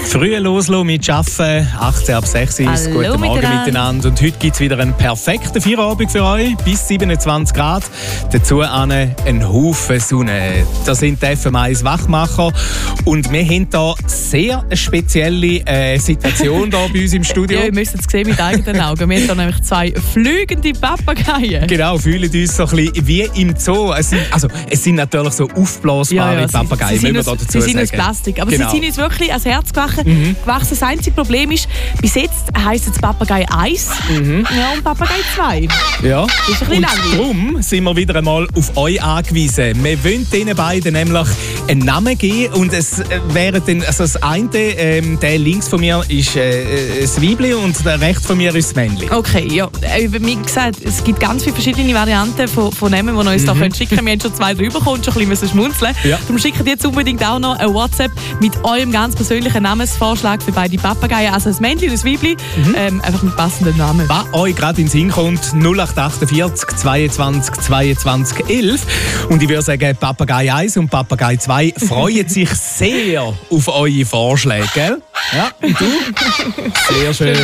Früh loslassen mit Arbeiten, 18 ab 6 Uhr. Guten Morgen miteinander. Und heute gibt es wieder einen perfekten Feierabend für euch, bis 27 Grad. Dazu ein Haufen Sonne. Das sind die FM1 Wachmacher. Und wir haben hier sehr eine spezielle Situation hier bei uns im Studio. Ja, ihr müsst es sehen mit eigenen Augen. Wir haben hier nämlich 2 fliegende Papageien. Genau, fühlen uns so ein bisschen wie im Zoo. Es sind natürlich so aufblasbare Papageien, sie müssen wir dazu sagen. Sie sind aus Plastik, aber genau. Sie sind uns wirklich ans Herz gewachsen. Das einzige Problem ist, bis jetzt heisst es Papagei 1 und Papagei 2. Ja, das ist ein bisschen langweilig. Darum sind wir wieder einmal auf euch angewiesen. Wir wollen diesen beiden nämlich einen Namen geben und es wäre dann, also das eine, der links von mir ist das Weibli und der rechts von mir ist das Männchen. Okay, ja. Wie gesagt, es gibt ganz viele verschiedene Varianten von Namen, die ihr uns da schicken könnt. Wir haben schon 2 drüber bekommen, schon ein bisschen schmunzeln. Ja. Darum schickt jetzt unbedingt auch noch ein WhatsApp mit eurem ganz persönlichen Namensvorschlag für beide Papageien. Also das Männchen und das Weibli, einfach mit passenden Namen. Was euch gerade in den Sinn kommt, 0848 22 22 11. Und ich würde sagen, Papagei 1 und Papagei 2 freuen sich sehr auf eure Vorschläge, gell? Ja, und du? Sehr schön.